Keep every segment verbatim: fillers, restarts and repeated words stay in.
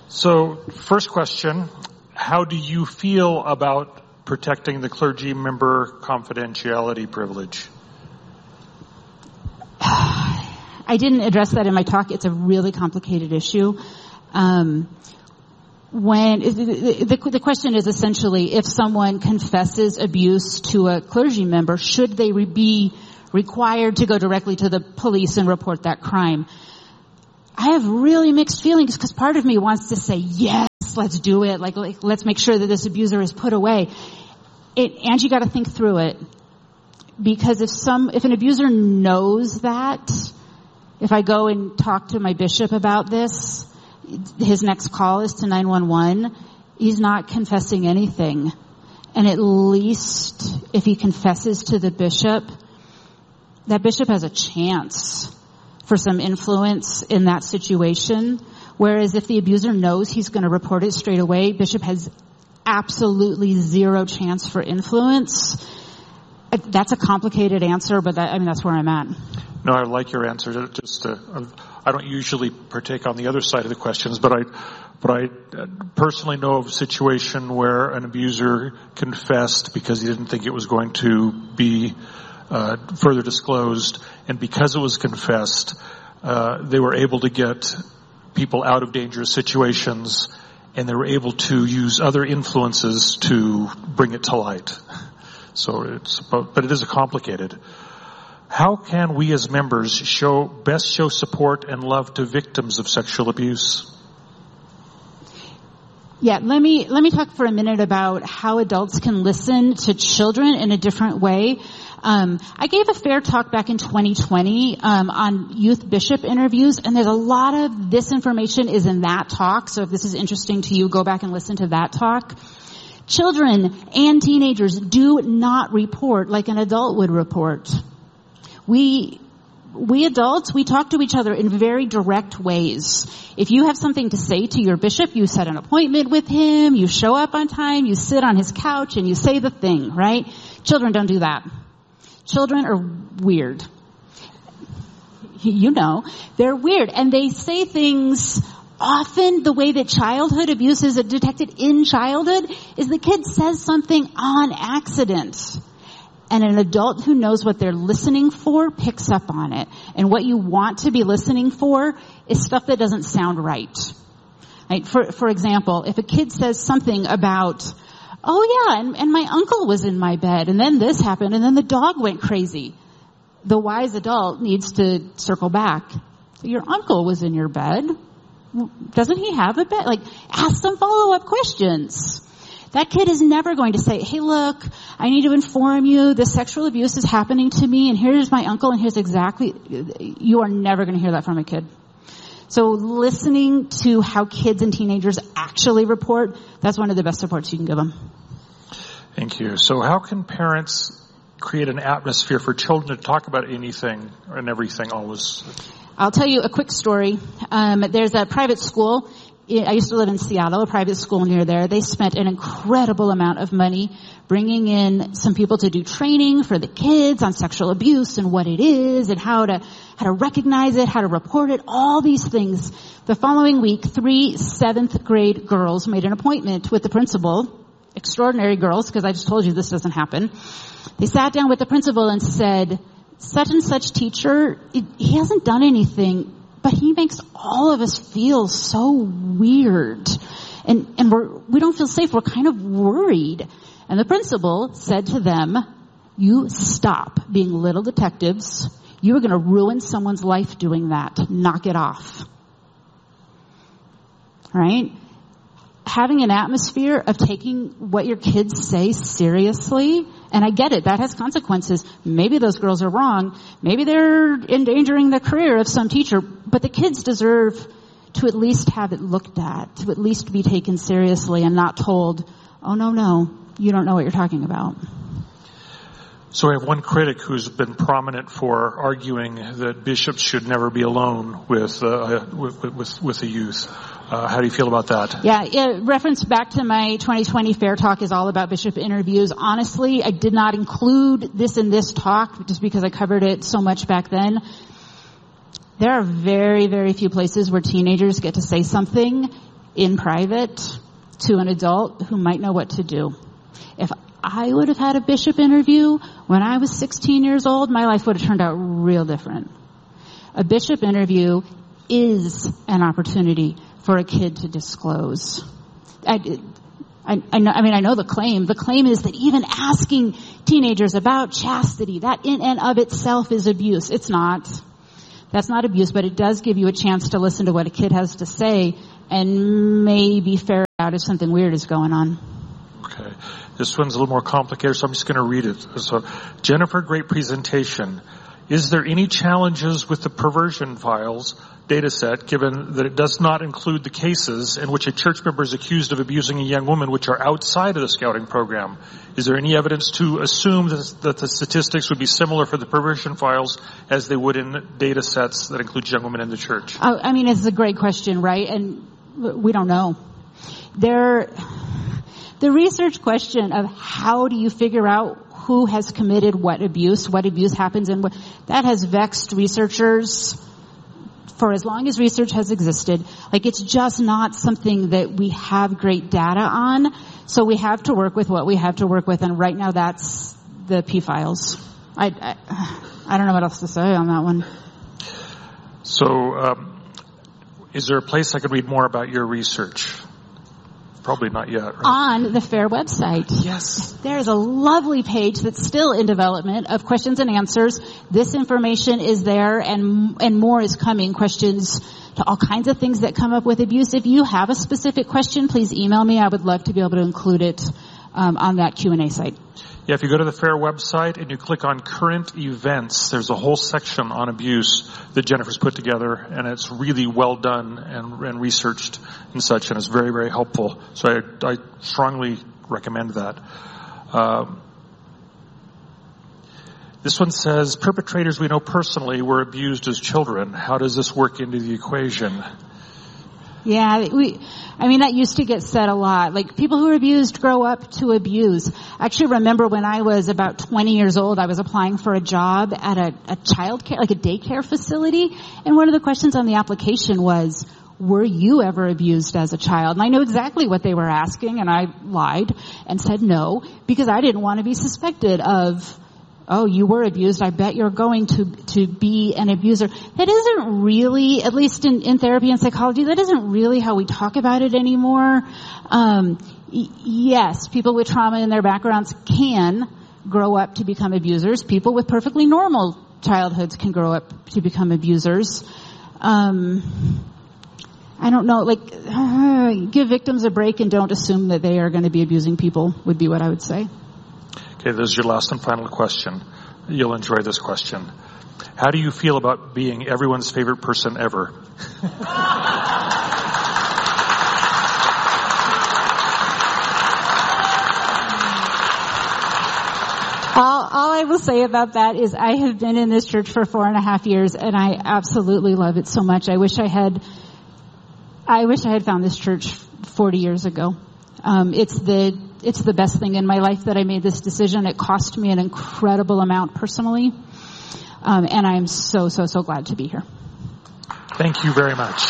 So, first question, how do you feel about protecting the clergy member confidentiality privilege? I didn't address that in my talk. It's a really complicated issue. Um, when the, the, the question is essentially, if someone confesses abuse to a clergy member, should they be required to go directly to the police and report that crime? I have really mixed feelings because part of me wants to say, yes, let's do it. Like, like let's make sure that this abuser is put away. It, and you got to think through it. Because if some, if an abuser knows that, if I go and talk to my bishop about this, his next call is to nine one one, he's not confessing anything. And at least if he confesses to the bishop, that bishop has a chance for some influence in that situation. Whereas if the abuser knows he's going to report it straight away, bishop has absolutely zero chance for influence. That's a complicated answer, but that, I mean, that's where I'm at. No, I like your answer. Just, uh, I don't usually partake on the other side of the questions, but I, but I personally know of a situation where an abuser confessed because he didn't think it was going to be uh, further disclosed, and because it was confessed, uh, they were able to get people out of dangerous situations, and they were able to use other influences to bring it to light. So it's, but it is complicated. How can we as members show, best show support and love to victims of sexual abuse? Yeah, let me, let me talk for a minute about how adults can listen to children in a different way. Um, I gave a fair talk back in twenty twenty, um, on youth bishop interviews, and there's a lot of this information is in that talk. So if this is interesting to you, go back and listen to that talk. Children and teenagers do not report like an adult would report. We, we adults, we talk to each other in very direct ways. If you have something to say to your bishop, you set an appointment with him, you show up on time, you sit on his couch, and you say the thing, right? Children don't do that. Children are weird. You know, they're weird, and they say things. Often the way that childhood abuse is detected in childhood is the kid says something on accident. And an adult who knows what they're listening for picks up on it. And what you want to be listening for is stuff that doesn't sound right. Right? For, for example, if a kid says something about, oh yeah, and, and my uncle was in my bed, and then this happened, and then the dog went crazy. The wise adult needs to circle back. Your uncle was in your bed. Doesn't he have a bed? Like, ask some follow-up questions. That kid is never going to say, hey, look, I need to inform you this sexual abuse is happening to me, and here's my uncle, and here's exactly... You are never going to hear that from a kid. So listening to how kids and teenagers actually report, that's one of the best supports you can give them. Thank you. So how can parents create an atmosphere for children to talk about anything and everything always? I'll tell you a quick story. Um, there's a private school. I used to live in Seattle, a private school near there. They spent an incredible amount of money bringing in some people to do training for the kids on sexual abuse and what it is and how to, how to recognize it, how to report it, all these things. The following week, three seventh grade girls made an appointment with the principal. Extraordinary girls, because I just told you this doesn't happen. They sat down with the principal and said, such and such teacher, it, he hasn't done anything, but he makes all of us feel so weird. And, and we're, we don't feel safe. We're kind of worried. And the principal said to them, you stop being little detectives. You are going to ruin someone's life doing that. Knock it off. Right? Having an atmosphere of taking what your kids say seriously, and I get it, that has consequences. Maybe those girls are wrong. Maybe they're endangering the career of some teacher, but the kids deserve to at least have it looked at, to at least be taken seriously and not told, oh no, no, you don't know what you're talking about. So I have one critic who's been prominent for arguing that bishops should never be alone with uh, with, with, with the youth. Uh, how do you feel about that? Yeah, yeah, reference back to my twenty twenty Fair Talk is all about bishop interviews. Honestly, I did not include this in this talk just because I covered it so much back then. There are very, very few places where teenagers get to say something in private to an adult who might know what to do. If I would have had a bishop interview when I was sixteen years old, my life would have turned out real different. A bishop interview is an opportunity for a kid to disclose. I, I, I, know, I mean, I know the claim. The claim is that even asking teenagers about chastity, that in and of itself is abuse. It's not. That's not abuse, but it does give you a chance to listen to what a kid has to say and maybe ferret out if something weird is going on. Okay. This one's a little more complicated, so I'm just going to read it. So, Jennifer, great presentation. Is there any challenges with the perversion files data set, given that it does not include the cases in which a church member is accused of abusing a young woman which are outside of the scouting program? Is there any evidence to assume that the statistics would be similar for the perversion files as they would in data sets that include young women in the church? I mean, it's a great question, right? And we don't know. There... The research question of how do you figure out who has committed what abuse, what abuse happens, and what, that has vexed researchers for as long as research has existed. Like, it's just not something that we have great data on, so we have to work with what we have to work with, and right now that's the P-files. I, I, I don't know what else to say on that one. So, um, is there a place I could read more about your research? Probably not yet. Right? On the FAIR website. Yes. There's a lovely page that's still in development of questions and answers. This information is there, and and more is coming. Questions to all kinds of things that come up with abuse. If you have a specific question, please email me. I would love to be able to include it um, on that Q and A site. Yeah, if you go to the FAIR website and you click on current events, there's a whole section on abuse that Jennifer's put together, and it's really well done and, and researched and such, and it's very, very helpful. So I, I strongly recommend that. Um, this one says, perpetrators we know personally were abused as children. How does this work into the equation? Yeah, we, I mean, that used to get said a lot. Like, people who are abused grow up to abuse. I actually remember when I was about twenty years old, I was applying for a job at a, a child care, like a daycare facility. And one of the questions on the application was, were you ever abused as a child? And I know exactly what they were asking, and I lied and said no, because I didn't want to be suspected of, oh, you were abused, I bet you're going to to be an abuser. That isn't really, at least in, in therapy and psychology, that isn't really how we talk about it anymore. Um, y- yes, people with trauma in their backgrounds can grow up to become abusers. People with perfectly normal childhoods can grow up to become abusers. Um, I don't know, like, uh, give victims a break and don't assume that they are going to be abusing people would be what I would say. Okay, this is your last and final question. You'll enjoy this question. How do you feel about being everyone's favorite person ever? All, all I will say about that is I have been in this church for four and a half years, and I absolutely love it so much. I wish I had, I wish I had found this church forty years ago. Um, it's the, it's the best thing in my life that I made this decision. It cost me an incredible amount personally. Um, and I'm so, so, so glad to be here. Thank you very much.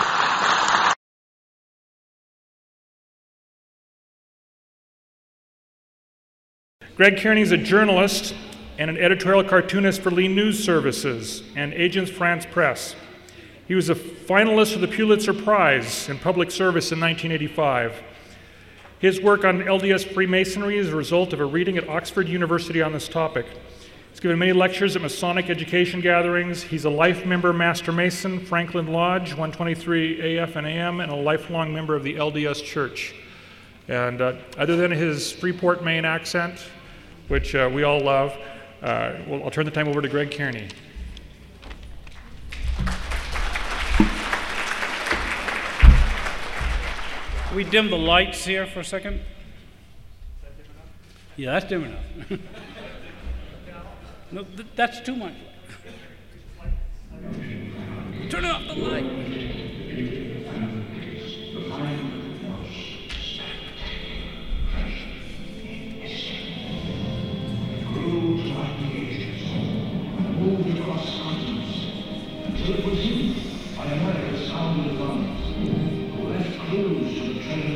Greg Kearney is a journalist and an editorial cartoonist for Lean News Services and Agence France Presse. He was a finalist for the Pulitzer Prize in Public Service in nineteen eighty-five. His work on L D S Freemasonry is a result of a reading at Oxford University on this topic. He's given many lectures at Masonic education gatherings. He's a life member Master Mason, Franklin Lodge, one twenty-three A F and A M, and a lifelong member of the L D S Church. And uh, other than his Freeport, Maine accent, which uh, we all love, uh, well, I'll turn the time over to Greg Kearney. Can we dim the lights here for a second? Yeah, that's dim enough. No, th- that's too much. Turn off the light.